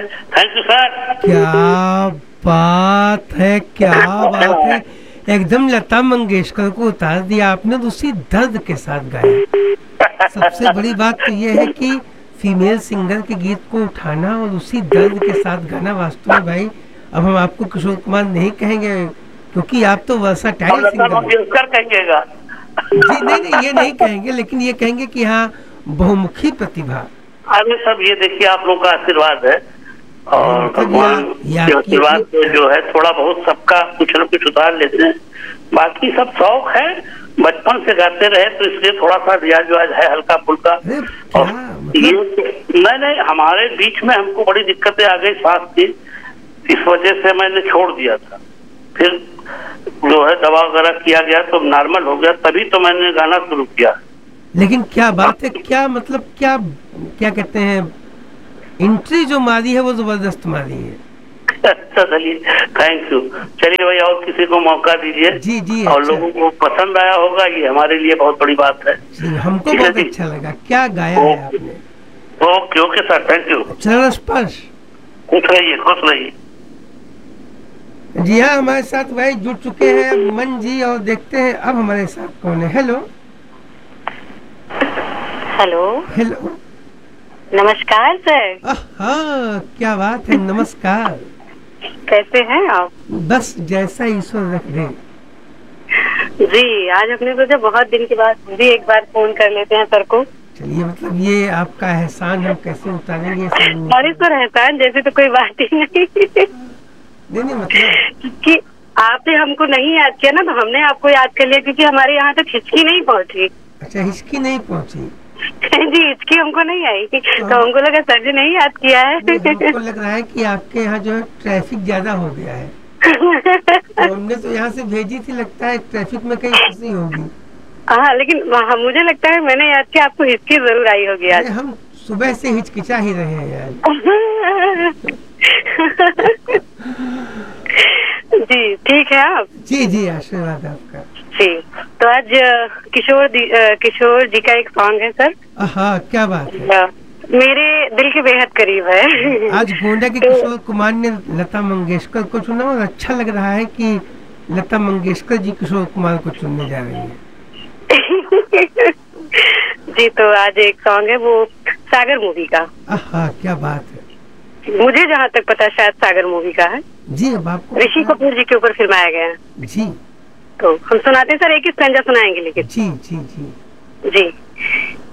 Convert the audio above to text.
Thank you sir. क्या बात है, क्या बात है। एकदम लता मंगेशकर को उतार दिया आपने, तो उसी दर्द के साथ गाया। सबसे बड़ी बात तो ये है कि फीमेल सिंगर के गीत को उठाना और उसी दर्द के साथ गाना, वास्तव में भाई अब हम आपको किशोर कुमार नहीं कहेंगे, क्योंकि आप तो हम वर्साटाइल लता सिंगर हैं। मंगेशकर कहिएगा। जी नहीं नहीं, ये नहीं कहेंगे, लेकिन ये कहेंगे कि हाँ, बहुमुखी प्रतिभा। अरे सब ये देखिए आप लोग का आशीर्वाद है, नहीं और मतलब भगवान ये के आपकी आशीर्वाद अपनी। से जो है थोड़ा बहुत सबका कुछ न कुछ उतार लेते हैं। बाकी सब शौक है, बचपन से गाते रहे तो इसलिए थोड़ा सा रियाज व्याज है हल्का फुल्का। अरे और क्या ये मतलब। नहीं, हमारे बीच में हमको बड़ी दिक्कतें आ गई सांस की, इस वजह से मैंने छोड़ दिया था। फिर जो है दवा वगैरह किया गया तो नॉर्मल हो गया, तभी तो मैंने गाना शुरू किया। लेकिन क्या बात है, क्या मतलब, क्या क्या कहते हैं, एंट्री जो मारी है वो जबरदस्त मारी है। अच्छा चलिए, थैंक यू। चलिए भाई, और किसी को मौका दीजिए। जी जी, और अच्छा। लोगों को पसंद आया होगा, ये हमारे लिए बहुत बड़ी बात है। जी, हमको ठीक है बहुत जी। अच्छा लगा, क्या गाया है आपने। Okay okay sir, thank you. चरण स्पर्श। खुश रहिए, खुश रहिए। जी हाँ, हमारे साथ भाई जुड़ चुके हैं अब मन जी, और देखते हैं अब हमारे साथ कौन है। Hello hello, hello. नमस्कार सर। हाँ, क्या बात है, नमस्कार। कैसे हैं आप? बस जैसा ईश्वर रख दे। जी, आज हमने सोचा बहुत दिन के बाद भी एक बार फोन कर लेते हैं सर को। चलिए, मतलब ये आपका एहसान हम कैसे उतारेंगे, अरे सर, एहसान जैसे तो कोई बात ही नहीं। नहीं नहीं मतलब। कि आपने हमको नहीं याद किया ना, तो हमने आपको याद कर लिया, क्योंकि हमारे यहाँ तक हिचकी नहीं पहुँची। अच्छा, हिचकी नहीं पहुंची। जी, हिचकी हमको नहीं आई, तो हमको लगा सर जी नहीं याद किया है। हमको लग रहा है कि आपके यहाँ जो है ट्रैफिक ज्यादा हो गया है, तो हमने तो यहाँ से भेजी थी, लगता है ट्रैफिक में कहीं फंसी होगी। हाँ, लेकिन मुझे लगता है मैंने याद किया, आपको हिचकी जरूर आई होगी आज। हम सुबह से हिचकिचा ही रहे हैं यार। जी ठीक है आप। जी जी, आशीर्वाद आपका। जी, तो आज किशोर जी का एक सॉन्ग है सर। हाँ, क्या बात है। मेरे दिल के बेहद करीब है। आज गोंडा के किशोर कुमार ने लता मंगेशकर को चुना, और अच्छा लग रहा है कि लता मंगेशकर जी किशोर कुमार को चुनने जा रही है। जी, तो आज एक सॉन्ग है वो सागर मूवी का। हाँ, क्या बात है। मुझे जहाँ तक पता शायद सागर मूवी का है। जी, अब आपको ऋषि कपूर जी के ऊपर फिल्माया गया है। जी, तो हम सुनाते सर, एक ही स्टैंजा सुनाएंगे लेकिन। जी जी जी। जी,